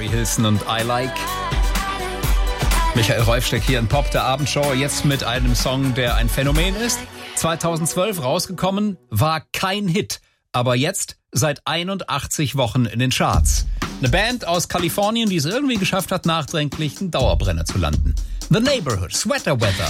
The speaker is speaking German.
Harry Hilson und I Like. Michael Reufsteck hier in Pop, der Abendshow, jetzt mit einem Song, der ein Phänomen ist. 2012 rausgekommen, war kein Hit, aber jetzt seit 81 Wochen in den Charts. Eine Band aus Kalifornien, die es irgendwie geschafft hat, nachdenklich einen Dauerbrenner zu landen. The Neighborhood, Sweater Weather.